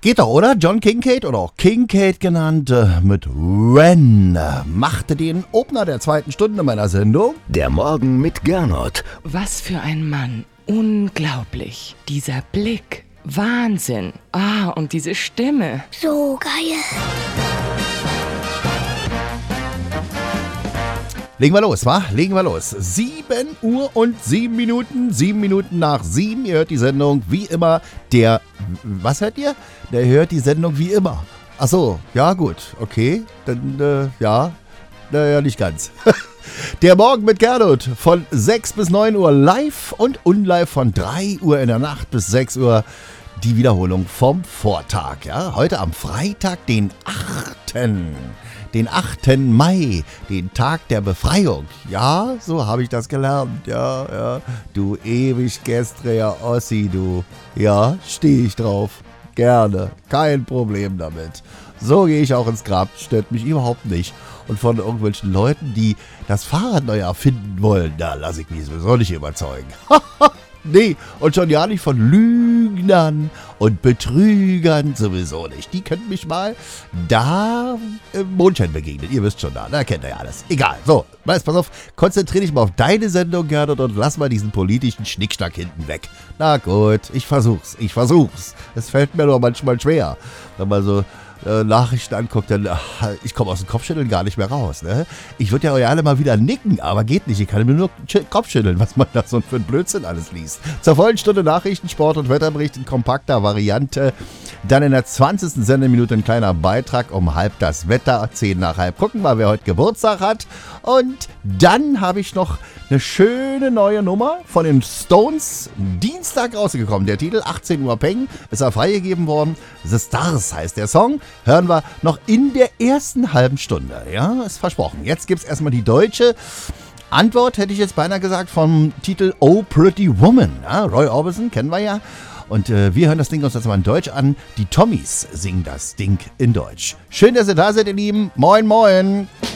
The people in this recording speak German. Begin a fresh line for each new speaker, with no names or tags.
Geht doch, oder? John Kincaid oder auch Kincaid genannt, mit When machte den Opener der 2. Stunde meiner Sendung.
Der Morgen mit Gernot.
Was für ein Mann. Unglaublich. Dieser Blick. Wahnsinn. Und diese Stimme.
So geil.
Legen wir los, wa? Legen wir los. 7 Uhr und 7 Minuten. 7 Minuten nach 7. Ihr hört die Sendung wie immer. Was hört ihr? Der hört die Sendung wie immer. Ach so, ja gut, okay. Dann, ja. Naja, nicht ganz. Der Morgen mit Gernot von 6 bis 9 Uhr live und unlive von 3 Uhr in der Nacht bis 6 Uhr. Die Wiederholung vom Vortag. Ja? Heute am Freitag, den 8. Mai, den Tag der Befreiung. Ja, so habe ich das gelernt. Ja. Du ewig gestriger Ossi, du. Ja, stehe ich drauf. Gerne. Kein Problem damit. So gehe ich auch ins Grab. Stört mich überhaupt nicht. Und von irgendwelchen Leuten, die das Fahrrad neu erfinden wollen, da lasse ich mich sowieso nicht überzeugen. Nee, und schon ja nicht von Lügnern und Betrügern sowieso nicht. Die könnten mich mal da im Mondschein begegnen. Ihr wisst schon da kennt ihr ja alles. Egal, so, pass auf, konzentriere dich mal auf deine Sendung, Gernot, und lass mal diesen politischen Schnickschnack hinten weg. Na gut, ich versuch's. Es fällt mir nur manchmal schwer, wenn man so Nachrichten anguckt, dann ich komme aus dem Kopfschütteln gar nicht mehr raus. Ne? Ich würde ja euch alle mal wieder nicken, aber geht nicht. Ich kann mir nur Kopfschütteln, was man da so für ein Blödsinn alles liest. Zur vollen Stunde Nachrichten, Sport und Wetterbericht in kompakter Variante. Dann in der 20. Sendeminute ein kleiner Beitrag um halb das Wetter, 10 nach halb. Gucken wir, wer heute Geburtstag hat. Und dann habe ich noch eine schöne neue Nummer von den Stones, Dienstag rausgekommen. Der Titel 18 Uhr Peng ist ja freigegeben worden. The Stars heißt der Song. Hören wir noch in der ersten halben Stunde. Ja, ist versprochen. Jetzt gibt es erstmal die deutsche Antwort, hätte ich jetzt beinahe gesagt, vom Titel Oh Pretty Woman. Ja, Roy Orbison kennen wir ja. Und wir hören das Ding uns jetzt mal in Deutsch an. Die Tommys singen das Ding in Deutsch. Schön, dass ihr da seid, ihr Lieben. Moin, moin.